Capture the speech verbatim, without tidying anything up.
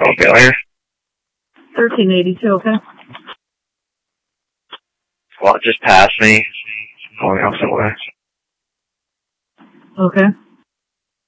Call failure. thirteen eighty-two, okay? Squad just passed me. Going the opposite way. Okay.